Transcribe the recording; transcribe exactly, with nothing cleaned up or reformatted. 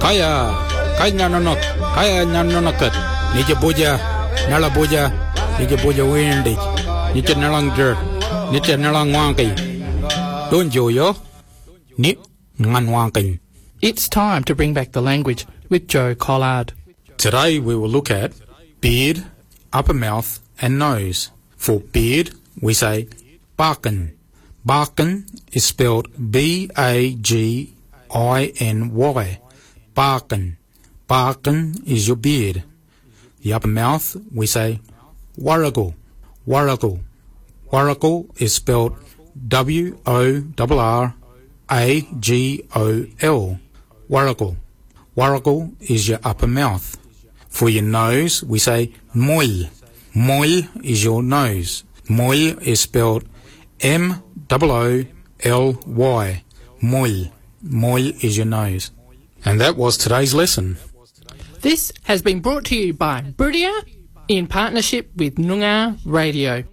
Kaya, kaya nanonok, kaya nanonokat. Nija buja, nala buja, nija buja windy. Nija nalang dirt, nija nalang wanky. Don't you yo? Ni ngan wanky. It's time to bring back the language with Joe Collard. Today we will look at beard, upper mouth and nose. For beard, we say barkin. Barkin is spelled B A G I N Y. Barkin. Barkin is your beard. The upper mouth, we say warrigal. Warrigal. Warrigal is spelled W O R R A G O L. Warrigal. Warrigal is your upper mouth. For your nose, we say moil. Moil is your nose. Moil is spelled M O O L Y. Moil. Moil is your nose. And that was today's lesson. This has been brought to you by Brudia in partnership with Noongar Radio.